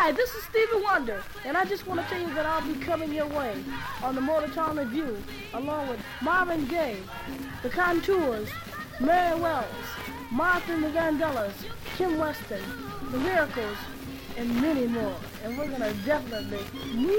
Hi, this is Stevie Wonder, and I just want to tell you that I'll be coming your way on the Motortown Review, along with Marvin Gaye, the Contours, Mary Wells, Martha and the Vandellas, Kim Weston, the Miracles, and many more. And we're going to definitely